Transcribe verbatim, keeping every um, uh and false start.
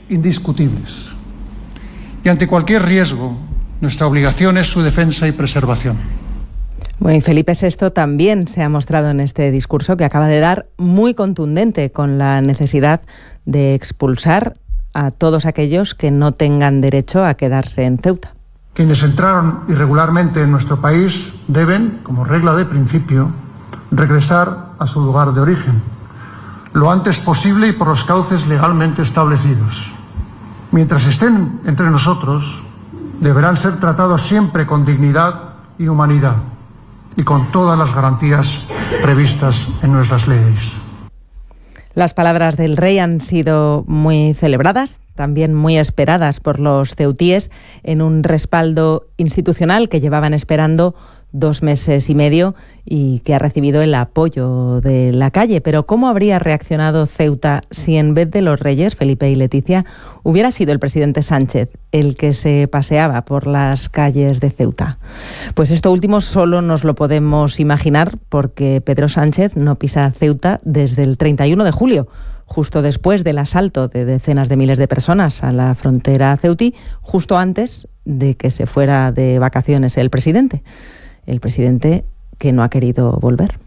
indiscutibles. Y ante cualquier riesgo, nuestra obligación es su defensa y preservación. Bueno, y Felipe sexto también se ha mostrado en este discurso que acaba de dar muy contundente con la necesidad de expulsar a todos aquellos que no tengan derecho a quedarse en Ceuta. Quienes entraron irregularmente en nuestro país deben, como regla de principio, regresar a su lugar de origen, lo antes posible y por los cauces legalmente establecidos. Mientras estén entre nosotros, deberán ser tratados siempre con dignidad y humanidad y con todas las garantías previstas en nuestras leyes. Las palabras del rey han sido muy celebradas, también muy esperadas por los ceutíes, en un respaldo institucional que llevaban esperando dos meses y medio y que ha recibido el apoyo de la calle. Pero ¿cómo habría reaccionado Ceuta si en vez de los reyes, Felipe y Leticia, hubiera sido el presidente Sánchez el que se paseaba por las calles de Ceuta? Pues esto último solo nos lo podemos imaginar porque Pedro Sánchez no pisa Ceuta desde el treinta y uno de julio, justo después del asalto de decenas de miles de personas a la frontera ceutí, justo antes de que se fuera de vacaciones el presidente. El presidente que no ha querido volver.